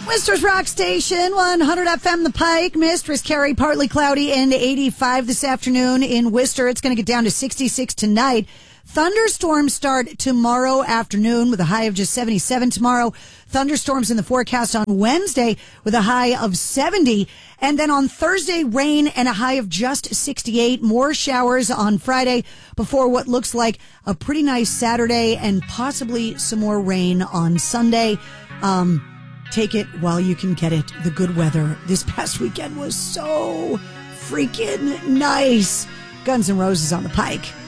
Worcester's Rock Station, 100 FM The Pike. Mistress Carrie, partly cloudy and 85 this afternoon in Worcester. It's going to get down to 66 tonight. Thunderstorms start tomorrow afternoon with a high of just 77 tomorrow. Thunderstorms in the forecast on Wednesday with a high of 70. And then on Thursday, rain and a high of just 68. More showers on Friday before what looks like a pretty nice Saturday and possibly some more rain on Sunday. Take it while you can get it. The good weather this past weekend was so freaking nice. Guns N' Roses on the Pike.